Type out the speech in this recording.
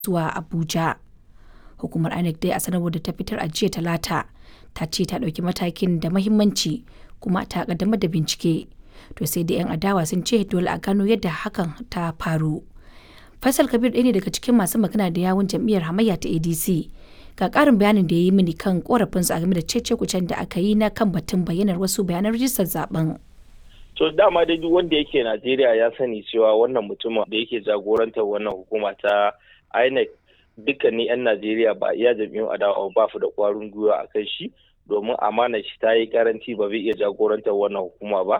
zuwa Abuja. Hukumar INEC dai a sanarwar da ta fitar a jiya Talata ta ce ta ɗauki matakin da mahimmanci kuma ta ƙaddamar da bincike. To sai da 'yan adawa sun ce dole a gano yadda hakan ta faru. Faisal Kabir ɗaya ne daga cikin masu magana da yawun jam'iyyar hamayya ta ADC. Ga ƙarin bayanin da ya yi mini kan ƙorafinsu a game da cece-kucen da aka yi na kan batun bayyanar wasu bayanan rijistar zaben. To dama dai duk wanda yake Najeriya ya sani cewa wannan mutumin da yake jagorantar wannan hukuma ta INEC dukkanin 'yan Najeriya ba iya jam'iyyun adawa ba su da ƙwarin gwiwa a kan shi domin amanar shi ta yi karanci ba zai iya jagorantar wannan hukuma ba